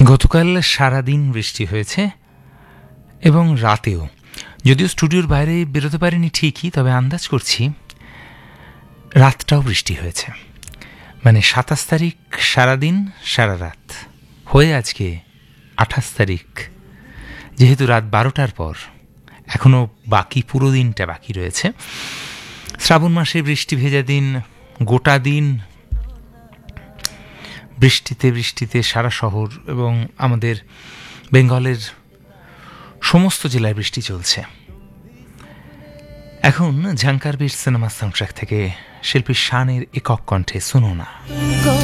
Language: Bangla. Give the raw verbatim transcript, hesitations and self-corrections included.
গতকাল সারাদিন বৃষ্টি হয়েছে এবং রাতেও, যদিও স্টুডিওর বাইরে বেরোতে পারিনি ঠিকই, তবে আন্দাজ করছি রাতটাও বৃষ্টি হয়েছে। মানে সাতাশ তারিখ সারাদিন সারা রাত হয়ে আজকে আঠাশ তারিখ, যেহেতু রাত বারোটার পর এখনও বাকি পুরো দিনটা বাকি রয়েছে। শ্রাবণ মাসে বৃষ্টি ভেজা দিন, গোটা দিন বৃষ্টিতে বৃষ্টিতে সারা শহর এবং আমাদের বেঙ্গলের সমস্ত জেলায় বৃষ্টি চলছে। এখন ঝাঙ্কার বীর সিনেমা সাউন্ডট্র্যাক থেকে শিল্পী শানের একক কণ্ঠে শোনো না।